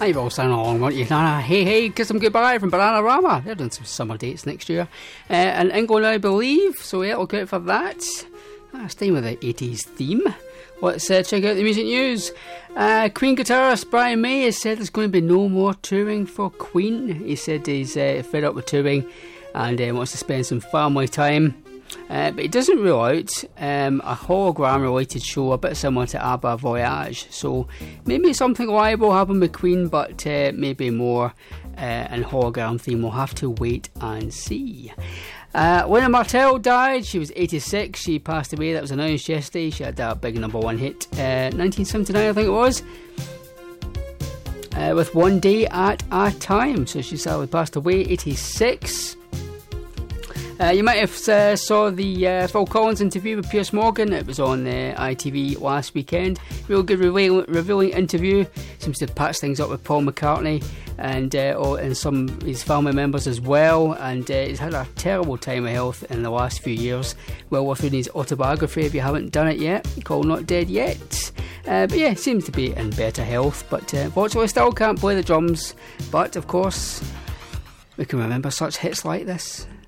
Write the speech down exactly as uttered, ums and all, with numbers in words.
You've all sang along, weren't you? Nana, hey, hey, kiss them goodbye from Bananarama. They're doing some summer dates next year. Uh, and England, I believe. So yeah, look out for that. Ah, staying with the eighties theme. Let's uh, check out the music news. Uh, Queen guitarist Brian May has said there's going to be no more touring for Queen. He said he's uh, fed up with touring and uh, wants to spend some family time. Uh, but he doesn't rule out um, a hologram related show a bit similar to ABBA Voyage. So maybe something live will happen with Queen, but uh, maybe more uh, an hologram theme. We'll have to wait and see. Uh, Lena Martell died. She was eighty-six. She passed away. That was announced yesterday. She had that big number one hit, uh, nineteen seventy-nine I think it was, uh, with One Day at a Time. So she sadly passed away, eighty-six. Uh, you might have uh, saw the uh, Phil Collins interview with Piers Morgan. It was on uh, I T V last weekend. Real good revealing, revealing interview. Seems to have patched things up with Paul McCartney and uh, oh, and some of his family members as well. And uh, he's had a terrible time of health in the last few years. Well worth reading his autobiography if you haven't done it yet, called Not Dead Yet. Uh, but yeah, seems to be in better health. But uh, unfortunately still can't play the drums. But of course, we can remember such hits like this.